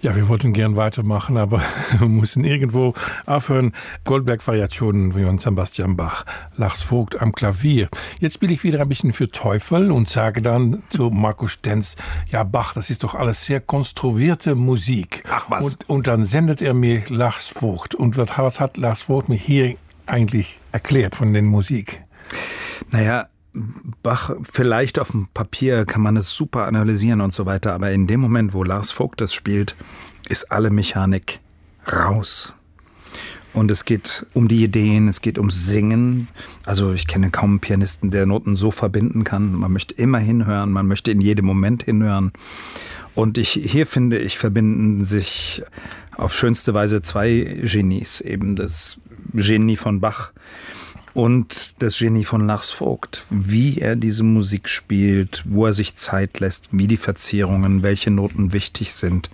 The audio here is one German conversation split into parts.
Ja, wir wollten gern weitermachen, aber wir müssen irgendwo aufhören. Goldberg-Variationen von Sebastian Bach, Lars Vogt am Klavier. Jetzt spiele ich wieder ein bisschen für Teufel und sage dann zu Markus Stenz, ja Bach, das ist doch alles sehr konstruierte Musik. Ach was. Und dann sendet er mir Lars Vogt. Und was hat Lars Vogt mir hier eigentlich erklärt von der Musik? Naja, Bach, vielleicht auf dem Papier kann man es super analysieren und so weiter, aber in dem Moment, wo Lars Vogt das spielt, ist alle Mechanik raus. Und es geht um die Ideen, es geht ums Singen. Also ich kenne kaum einen Pianisten, der Noten so verbinden kann. Man möchte immer hinhören, man möchte in jedem Moment hinhören. Und hier finde ich, verbinden sich auf schönste Weise zwei Genies. Eben das Genie von Bach und das Genie von Lars Vogt, wie er diese Musik spielt, wo er sich Zeit lässt, wie die Verzierungen, welche Noten wichtig sind.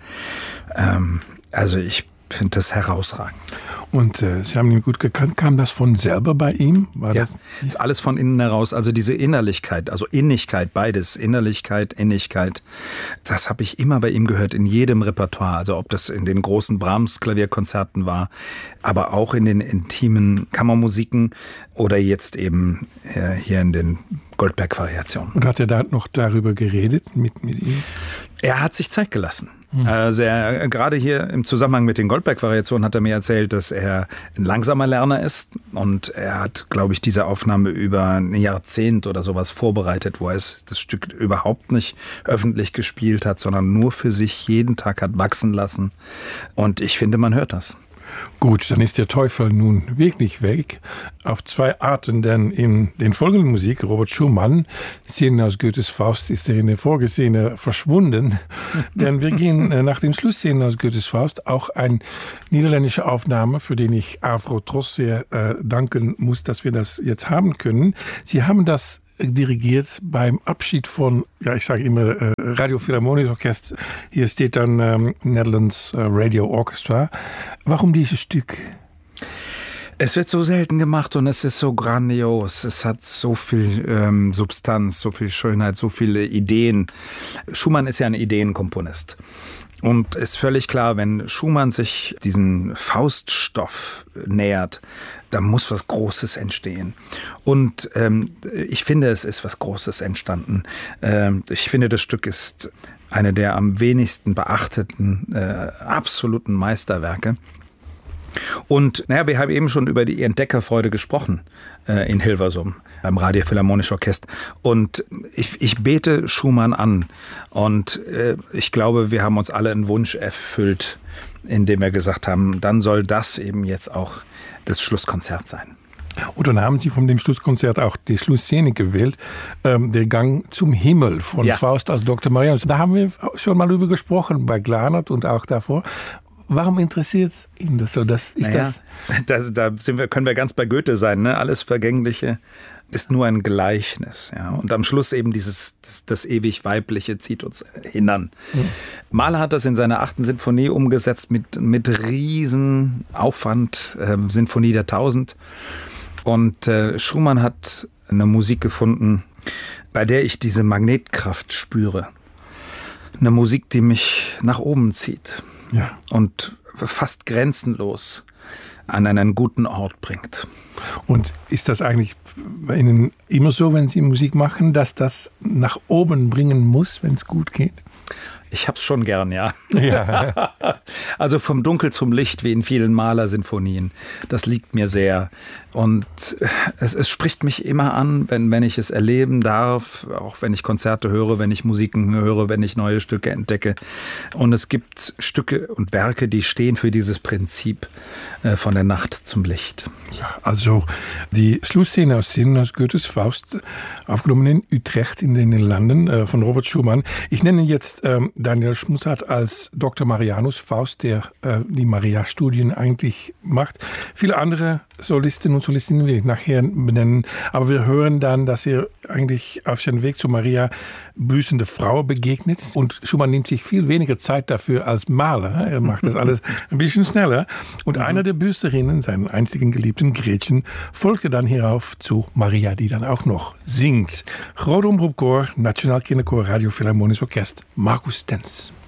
Also ich finde das herausragend. Und Sie haben ihn gut gekannt. Kam das von selber bei ihm? Das ist alles von innen heraus. Also diese Innerlichkeit, also Innigkeit, beides. Innerlichkeit, Innigkeit. Das habe ich immer bei ihm gehört, in jedem Repertoire. Also ob das in den großen Brahms-Klavierkonzerten war, aber auch in den intimen Kammermusiken oder jetzt eben hier in den Goldberg-Variationen. Und hat er da noch darüber geredet mit ihm? Er hat sich Zeit gelassen. Also gerade hier im Zusammenhang mit den Goldberg-Variationen hat er mir erzählt, dass er ein langsamer Lerner ist und er hat, glaube ich, diese Aufnahme über ein Jahrzehnt oder sowas vorbereitet, wo er das Stück überhaupt nicht öffentlich gespielt hat, sondern nur für sich jeden Tag hat wachsen lassen. Und ich finde, man hört das. Gut, dann ist der Teufel nun wirklich weg. Auf zwei Arten, denn in den folgenden Musik, Robert Schumann, Szenen aus Goethes Faust, ist er in der Vorgesehene verschwunden. Denn wir gehen nach dem Schluss Szenen aus Goethes Faust auch eine niederländische Aufnahme, für den ich Afro Trost sehr danken muss, dass wir das jetzt haben können. Sie haben das dirigiert beim Abschied von, ja, ich sage immer Radio Philharmonisches Orchester. Hier steht dann Netherlands Radio Orchestra. Warum dieses Stück? Es wird so selten gemacht und es ist so grandios. Es hat so viel Substanz, so viel Schönheit, so viele Ideen. Schumann ist ja ein Ideenkomponist. Und ist völlig klar, wenn Schumann sich diesen Fauststoff nähert, da muss was Großes entstehen. Und ich finde, es ist was Großes entstanden. Ich finde, das Stück ist eine der am wenigsten beachteten, absoluten Meisterwerke. Und wir haben eben schon über die Entdeckerfreude gesprochen in Hilversum beim Radio Philharmonisches Orchester. Und ich bete Schumann an. Und ich glaube, wir haben uns alle einen Wunsch erfüllt, indem wir gesagt haben, dann soll das eben jetzt auch das Schlusskonzert sein. Und dann haben Sie von dem Schlusskonzert auch die Schlussszene gewählt, der Gang zum Himmel von Faust als Dr. Marianus. Da haben wir schon mal drüber gesprochen, bei Glanert und auch davor. Warum interessiert ihn das so? Da können wir ganz bei Goethe sein. Ne? Alles Vergängliche ist nur ein Gleichnis. Ja? Und am Schluss eben das ewig Weibliche zieht uns hinan. Mhm. Mahler hat das in seiner 8. Sinfonie umgesetzt mit riesen Aufwand, Sinfonie der 1000. Und Schumann hat eine Musik gefunden, bei der ich diese Magnetkraft spüre. Eine Musik, die mich nach oben zieht. Ja. Und fast grenzenlos an einen guten Ort bringt. Und ist das eigentlich bei Ihnen immer so, wenn Sie Musik machen, dass das nach oben bringen muss, wenn es gut geht? Ich hab's schon gern, ja. Also vom Dunkel zum Licht, wie in vielen Mahler-Sinfonien. Das liegt mir sehr. Und es spricht mich immer an, wenn ich es erleben darf, auch wenn ich Konzerte höre, wenn ich Musiken höre, wenn ich neue Stücke entdecke. Und es gibt Stücke und Werke, die stehen für dieses Prinzip von der Nacht zum Licht. Ja, also die Schlussszene aus Szenen aus Goethes Faust, aufgenommen in Utrecht in den Niederlanden von Robert Schumann. Ich nenne jetzt Daniel Schmutzert als Dr. Marianus Faust, der die Maria-Studien eigentlich macht. Viele andere Solistinnen und Solistinnen will ich nachher benennen. Aber wir hören dann, dass er eigentlich auf seinem Weg zu Maria büßende Frau begegnet. Und Schumann nimmt sich viel weniger Zeit dafür als Mahler. Er macht das alles ein bisschen schneller. Und einer der Büßerinnen, seinen einzigen geliebten Gretchen, folgte dann hierauf zu Maria, die dann auch noch singt. Groot Omroep Koor, Nationaal Kinderkoor, Radio Philharmonisches Orchester, Markus Stenz.